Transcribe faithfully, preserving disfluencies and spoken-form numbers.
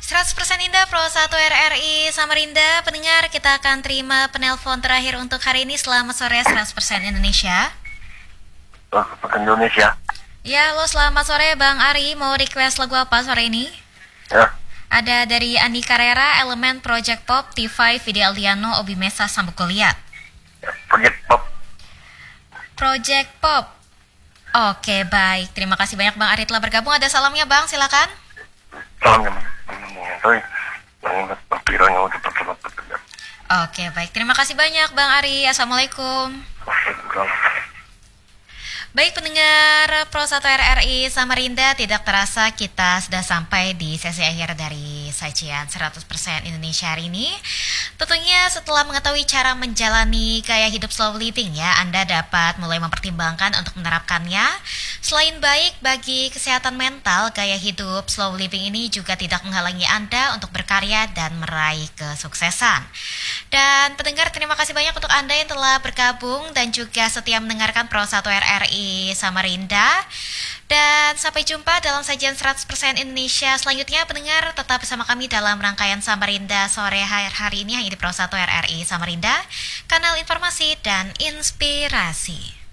seratus persen Indah Pro satu R R I Samarinda. Pendengar, kita akan terima penelpon terakhir untuk hari ini. Selamat sore seratus persen Indonesia. Oh, Indonesia. Ya, halo selamat sore Bang Ari. Mau request lagu apa sore ini? Ya. Ada dari Andi Carrera, Elemen, Project Pop, T lima, Vidi Aldiano, Obi Mesa, Sambuk Goliat. Project Pop. Project Pop. Oke, baik. Terima kasih banyak Bang Ari telah bergabung. Ada salamnya Bang, silakan. Salam yang mengenai mengingat perkiranya untuk tersebut. Oke, baik. Terima kasih banyak Bang Ari. Assalamualaikum. Baik pendengar Pro satu R R I Samarinda, tidak terasa kita sudah sampai di sesi akhir dari sajian seratus persen Indonesia hari ini. Tentunya setelah mengetahui cara menjalani gaya hidup slow living ya, Anda dapat mulai mempertimbangkan untuk menerapkannya. Selain baik bagi kesehatan mental, gaya hidup slow living ini juga tidak menghalangi Anda untuk berkarya dan meraih kesuksesan. Dan pendengar, terima kasih banyak untuk Anda yang telah bergabung dan juga setia mendengarkan Pro satu R R I Samarinda. Dan sampai jumpa dalam sajian seratus persen Indonesia selanjutnya. Pendengar, tetap bersama kami dalam rangkaian Samarinda sore hari ini hanya di Pro satu R R I Samarinda, kanal informasi dan inspirasi.